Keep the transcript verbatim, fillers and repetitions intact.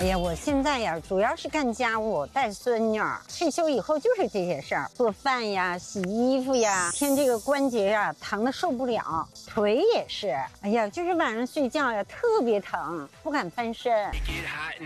哎呀，我现在呀，主要是干家务、带孙女儿。退休以后就是这些事儿，做饭呀、洗衣服呀。天这个关节呀，疼得受不了，腿也是。哎呀，就是晚上睡觉呀，特别疼，不敢翻身。